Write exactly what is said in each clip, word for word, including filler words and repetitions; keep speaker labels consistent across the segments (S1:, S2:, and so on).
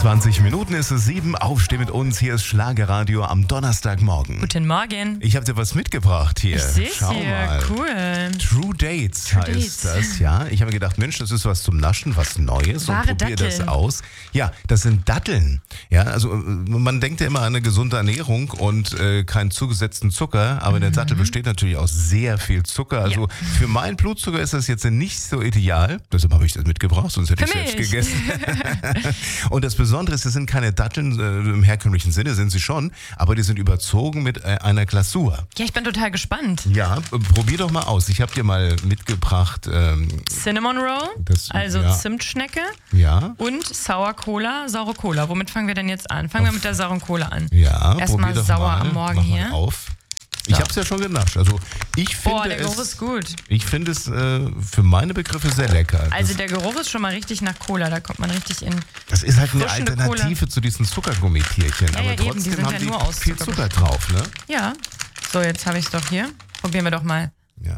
S1: zwanzig Minuten ist es sieben. Aufsteh mit uns. Hier ist Schlagerradio am Donnerstagmorgen.
S2: Guten Morgen.
S1: Ich habe dir was mitgebracht hier.
S2: Ich sehe es
S1: Schau
S2: hier.
S1: mal.
S2: Cool.
S1: True Dates
S2: True
S1: heißt
S2: Dates.
S1: das, ja. Ich habe mir gedacht, Mensch, das ist was zum Naschen, was Neues.
S2: Wahre
S1: und probier das
S2: Datteln.
S1: aus. Ja, das sind Datteln. Ja, also äh, man denkt ja immer an eine gesunde Ernährung und äh, keinen zugesetzten Zucker. Aber der Dattel besteht natürlich aus sehr viel Zucker. Also
S2: Ja.
S1: für meinen Blutzucker ist das jetzt nicht so ideal. Deshalb habe ich das mitgebracht, sonst hätte ich
S2: Für
S1: selbst
S2: mich.
S1: gegessen. Und das Besondere ist, das sind keine Datteln, äh, im herkömmlichen Sinne sind sie schon, aber die sind überzogen mit äh, einer Glasur.
S2: Ja, ich bin total gespannt.
S1: Ja, äh, probier doch mal aus. Ich habe dir mal mitgebracht, ähm,
S2: Cinnamon Roll,
S1: Das-
S2: also
S1: ja.
S2: Zimtschnecke
S1: ja,
S2: und Sour Cola, saure Cola. Womit fangen wir denn jetzt an? Fangen wir mit der sauren Cola an.
S1: ja,
S2: Erstmal
S1: probier doch
S2: sauer
S1: mal.
S2: am Morgen
S1: Mach
S2: hier.
S1: Mal auf. Ich habe es ja schon genascht. Also ich finde
S2: Boah, der Geruch
S1: es,
S2: ist gut.
S1: ich finde es äh, für meine Begriffe sehr lecker.
S2: Also
S1: das,
S2: der Geruch ist schon mal richtig nach Cola. Da kommt man richtig in...
S1: das ist halt eine
S2: frischende
S1: Alternative zu diesen Zuckergummitierchen,
S2: Ja,
S1: aber
S2: ja, eben, die
S1: trotzdem
S2: sind
S1: haben
S2: ja
S1: die
S2: nur aus
S1: viel
S2: Zucker
S1: Zucker drauf, ne?
S2: Ja. So, jetzt habe ich es doch hier. Probieren wir doch mal.
S1: Ja.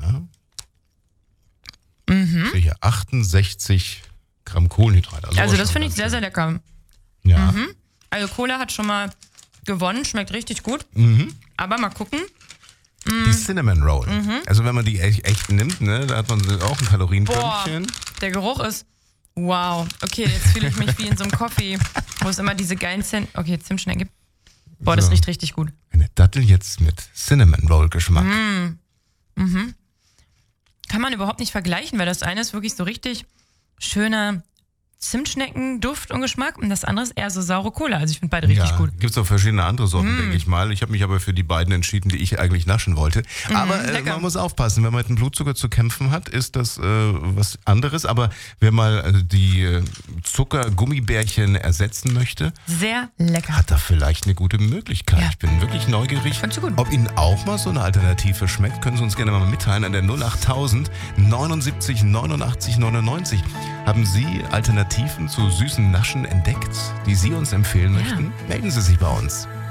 S1: Mhm. Sicher achtundsechzig Gramm Kohlenhydrate.
S2: Also
S1: schon
S2: das finde ich
S1: ganz
S2: sehr,
S1: schön.
S2: sehr lecker.
S1: Ja.
S2: Also Cola hat schon mal gewonnen, schmeckt richtig gut.
S1: Mhm.
S2: Aber mal gucken.
S1: Die Cinnamon Roll. Also wenn man die echt, echt nimmt, ne, da hat man auch ein
S2: Boah,
S1: Kalorienpünktchen.
S2: der Geruch ist... Wow. Okay, jetzt fühle ich mich wie in so einem Coffee, wo es immer diese geilen Zent... Okay, Zimtschnecken gibt. Boah, das
S1: So.
S2: riecht richtig gut.
S1: Eine Dattel jetzt mit Cinnamon Roll Geschmack.
S2: Kann man überhaupt nicht vergleichen, weil das eine ist wirklich so richtig schöner Zimtschneckenduft und Geschmack und das andere ist eher so saure Cola. Also ich finde beide richtig
S1: Ja,
S2: gut.
S1: gibt es auch verschiedene andere Sorten, denke ich mal. Ich habe mich aber für die beiden entschieden, die ich eigentlich naschen wollte. aber äh,
S2: lecker.
S1: man muss aufpassen, wenn man mit dem Blutzucker zu kämpfen hat, ist das äh, was anderes. Aber wer mal äh, die äh, Zuckergummibärchen ersetzen möchte,
S2: Sehr lecker.
S1: hat da vielleicht eine gute Möglichkeit.
S2: Ja.
S1: Ich bin wirklich neugierig,
S2: Fandst du gut?
S1: ob Ihnen auch mal so eine Alternative schmeckt. Können Sie uns gerne mal mitteilen an der null achttausend neunundsiebzig neunundachtzig neunundneunzig. Haben Sie Alternativen zu süßen Naschen entdeckt, die Sie uns empfehlen möchten? Melden Sie sich bei uns.